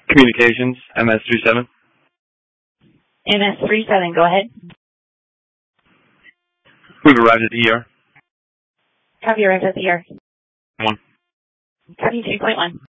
Communications, MS37. MS37, go ahead. We've arrived at the ER. Copy, arrived at the ER. 1. Copy 3.1.